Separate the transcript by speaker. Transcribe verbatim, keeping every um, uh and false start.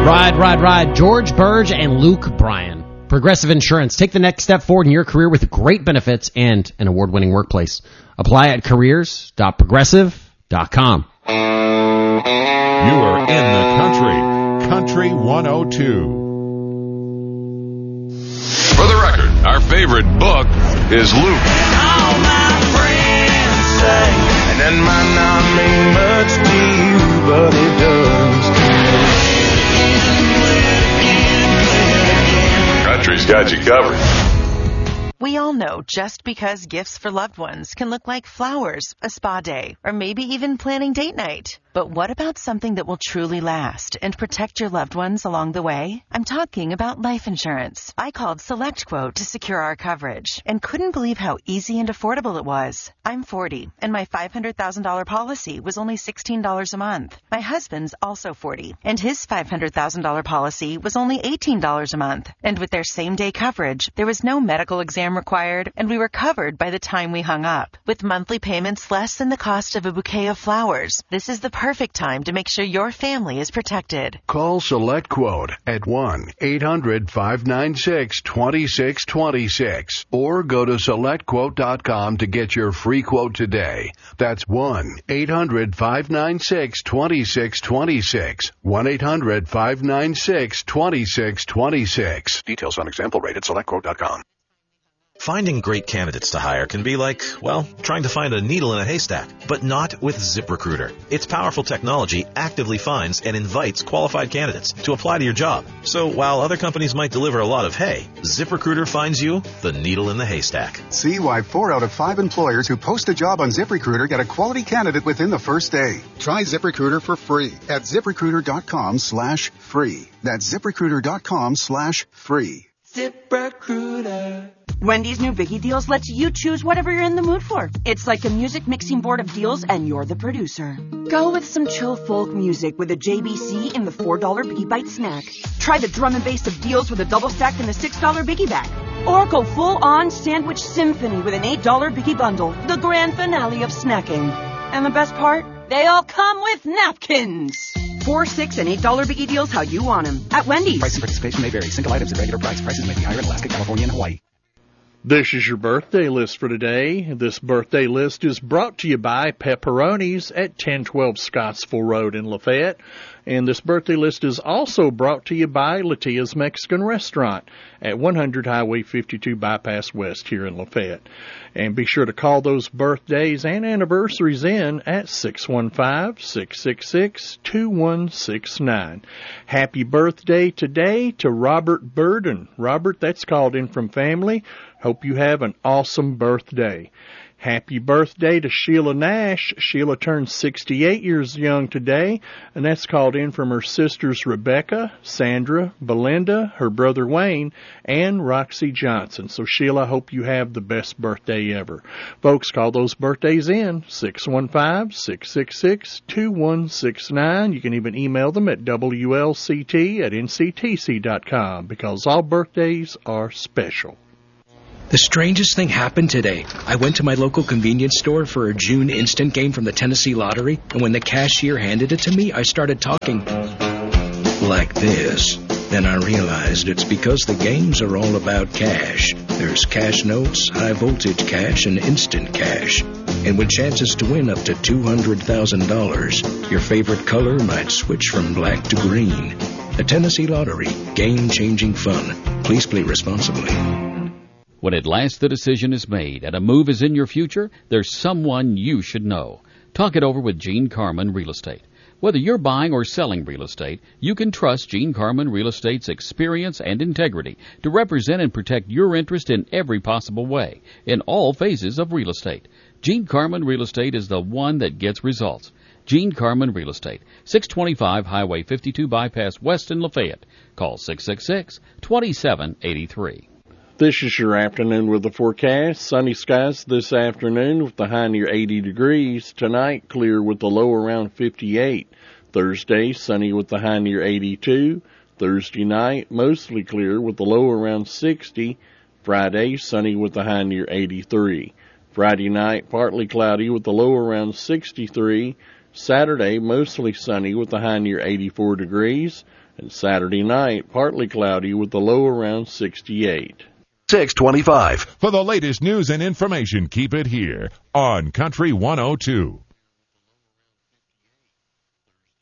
Speaker 1: Ride, ride, ride. George Burge and Luke Bryan. Progressive Insurance. Take the next step forward in your career with great benefits and an award-winning workplace. Apply at careers dot progressive dot com.
Speaker 2: You are in the country. Country one oh two.
Speaker 3: For the record, our favorite book is Luke.
Speaker 4: All my friends say, and that might not mean much to you, but it does.
Speaker 3: Country's got you covered.
Speaker 5: We all know just because gifts for loved ones can look like flowers, a spa day, or maybe even planning date night. But what about something that will truly last and protect your loved ones along the way? I'm talking about life insurance. I called SelectQuote to secure our coverage and couldn't believe how easy and affordable it was. I'm forty, and my five hundred thousand dollars policy was only sixteen dollars a month. My husband's also forty, and his five hundred thousand dollars policy was only eighteen dollars a month. And with their same-day coverage, there was no medical exam required, and we were covered by the time we hung up. With monthly payments less than the cost of a bouquet of flowers, this is the perfect time to make sure your family is protected.
Speaker 6: Call SelectQuote at one eight hundred five nine six two six two six or go to select quote dot com to get your free quote today. That's one eight hundred five nine six two six two six. one eight hundred five nine six two six two six. Details on example rate at select quote dot com.
Speaker 7: Finding great candidates to hire can be like, well, trying to find a needle in a haystack, but not with ZipRecruiter. Its powerful technology actively finds and invites qualified candidates to apply to your job. So while other companies might deliver a lot of hay, ZipRecruiter finds you the needle in the haystack.
Speaker 8: See why four out of five employers who post a job on ZipRecruiter get a quality candidate within the first day. Try ZipRecruiter for free at ZipRecruiter.com slash free. That's ZipRecruiter.com slash free.
Speaker 9: ZipRecruiter. Wendy's new Biggie Deals lets you choose whatever you're in the mood for. It's like a music mixing board of deals, and you're the producer. Go with some chill folk music with a J B C in the four dollar Biggie Bite snack. Try the drum and bass of deals with a double stack in the six dollar Biggie bag. Or go full-on sandwich symphony with an eight dollar Biggie bundle, the grand finale of snacking. And the best part? They all come with napkins. Four, six, and eight dollar Biggie Deals how you want them at Wendy's.
Speaker 10: Price and participation may vary. Single items at regular price. Prices may be higher in Alaska, California, and Hawaii.
Speaker 11: This is your birthday list for today. This birthday list is brought to you by Pepperoni's at ten twelve Scottsville Road in Lafayette. And this birthday list is also brought to you by Latia's Mexican Restaurant at one hundred Highway fifty-two Bypass West here in Lafayette. And be sure to call those birthdays and anniversaries in at six one five, six six six, two one six nine. Happy birthday today to Robert Burden. Robert, that's called in from family. Hope you have an awesome birthday. Happy birthday to Sheila Nash. Sheila turned sixty-eight years young today, and that's called in from her sisters Rebecca, Sandra, Belinda, her brother Wayne, and Roxy Johnson. So, Sheila, I hope you have the best birthday ever. Folks, call those birthdays in, six one five, six six six, two one six nine. You can even email them at W L C T at N C T C dot com, because all birthdays are special.
Speaker 12: The strangest thing happened today. I went to my local convenience store for a June instant game from the Tennessee Lottery, and when the cashier handed it to me, I started talking like this. Then I realized it's because the games are all about cash. There's cash notes, high voltage cash, and instant cash. And with chances to win up to two hundred thousand dollars, your favorite color might switch from black to green. The Tennessee Lottery, game-changing fun. Please play responsibly.
Speaker 13: When at last the decision is made and a move is in your future, there's someone you should know. Talk it over with Gene Carman Real Estate. Whether you're buying or selling real estate, you can trust Gene Carman Real Estate's experience and integrity to represent and protect your interest in every possible way, in all phases of real estate. Gene Carman Real Estate is the one that gets results. Gene Carman Real Estate, six twenty-five Highway fifty-two Bypass West in Lafayette. Call six six six, two seven eight three.
Speaker 11: This is your afternoon with the forecast. Sunny skies this afternoon with the high near eighty degrees. Tonight, clear with the low around fifty-eight. Thursday, sunny with the high near eighty-two. Thursday night, mostly clear with the low around sixty. Friday, sunny with the high near eighty-three. Friday night, partly cloudy with the low around sixty-three. Saturday, mostly sunny with a high near eighty-four degrees. And Saturday night, partly cloudy with a low around sixty-eight.
Speaker 2: six twenty-five. For the latest news and information, keep it here on Country one oh two.